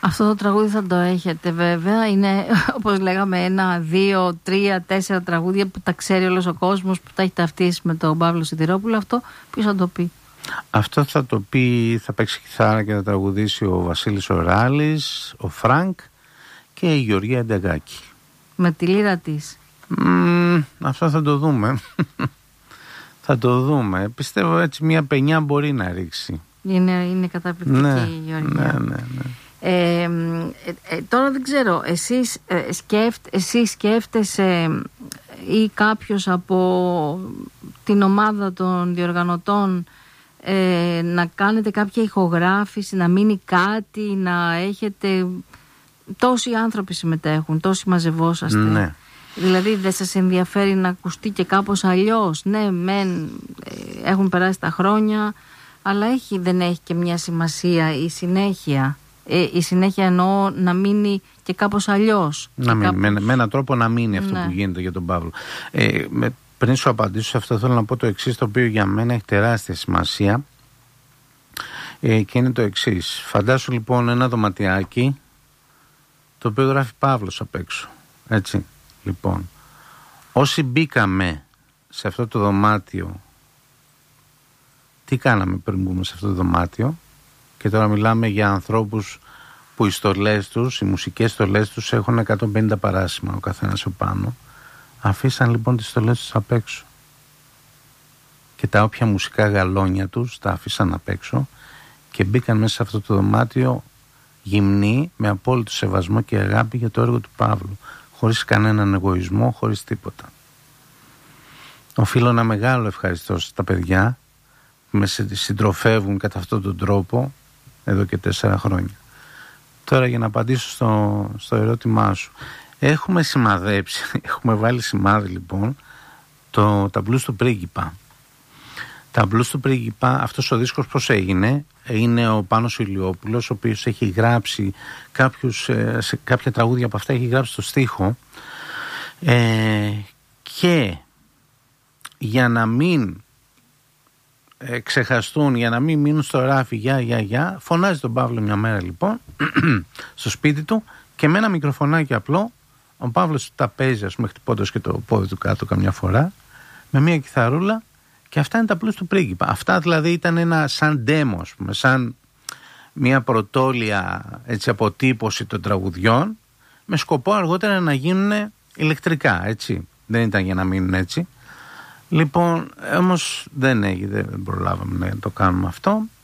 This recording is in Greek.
Αυτό το τραγούδι θα το έχετε βέβαια. Είναι, όπως λέγαμε, 1, 2, 3, 4 τραγούδια που τα ξέρει όλος ο κόσμος, που τα έχει ταυτίσει με τον Παύλο Σιδηρόπουλο. Αυτό ποιος θα το πει? Αυτό θα το πει, θα παίξει κιθάρα και θα τραγουδήσει ο Βασίλης Οράλης, ο Φρανκ και η Γεωργία Εντεγάκη. Με τη λύρα της. Αυτό θα το δούμε. Θα το δούμε. Πιστεύω έτσι μια πενιά μπορεί να ρίξει. Είναι καταπληκτική η Γεωργία. Ναι. Τώρα δεν ξέρω, εσύ σκέφτεσαι ή κάποιος από την ομάδα των διοργανωτών να κάνετε κάποια ηχογράφηση, να μείνει κάτι, να έχετε... Τόσοι άνθρωποι συμμετέχουν, τόσοι μαζευόσαστε. Ναι. Δηλαδή δεν σας ενδιαφέρει να ακουστεί και κάπως αλλιώς? Ναι, έχουν περάσει τα χρόνια, αλλά δεν έχει και μια σημασία η συνέχεια. Η συνέχεια εννοώ να μείνει και κάπως αλλιώς. Με έναν τρόπο να μείνει αυτό που γίνεται για τον Παύλο. Πριν σου απαντήσω σε αυτό, θέλω να πω το εξής, το οποίο για μένα έχει τεράστια σημασία, και είναι το εξής. Φαντάσου λοιπόν ένα δωματιάκι το οποίο γράφει Παύλος απ' έξω. Έτσι. Λοιπόν, όσοι μπήκαμε σε αυτό το δωμάτιο, τι κάναμε πριν μπούμε σε αυτό το δωμάτιο? Και τώρα μιλάμε για ανθρώπους που οι στολές τους, οι μουσικές στολές τους έχουν 150 παράσημα ο καθένας επάνω. Αφήσαν λοιπόν τις στολές τους απ' έξω και τα όποια μουσικά γαλόνια τους τα αφήσαν απ' έξω και μπήκαν μέσα σε αυτό το δωμάτιο γυμνοί, με απόλυτο σεβασμό και αγάπη για το έργο του Παύλου, χωρίς κανέναν εγωισμό, χωρίς τίποτα. Οφείλω ένα μεγάλο ευχαριστώ στα παιδιά που με συντροφεύουν κατά αυτόν τον τρόπο εδώ και 4 χρόνια. Τώρα για να απαντήσω στο ερώτημά σου, έχουμε σημαδέψει, έχουμε βάλει σημάδι λοιπόν τα μπλουζ του Πρίγκιπα. Τα μπλουζ του Πρίγκιπα, αυτός ο δίσκος πώς έγινε? Είναι ο Πάνος Ηλιόπουλος, ο οποίος έχει γράψει σε κάποια τραγούδια από αυτά έχει γράψει το στίχο, και για να μην ξεχαστούν, για να μην μείνουν στο ράφι για φωνάζει τον Παύλο μια μέρα λοιπόν στο σπίτι του και με ένα μικροφωνάκι απλό ο Παύλος τα παίζει, ας πούμε, χτυπώντας και το πόδι του κάτω καμιά φορά με μια κιθαρούλα, και αυτά είναι τα μπλουζ του Πρίγκιπα. Αυτά δηλαδή ήταν ένα σαν demo, ας πούμε, σαν μια πρωτόλια έτσι, αποτύπωση των τραγουδιών, με σκοπό αργότερα να γίνουν ηλεκτρικά, έτσι. Δεν ήταν για να μείνουν έτσι. Λοιπόν, όμως δεν προλάβαμε να το κάνουμε αυτό.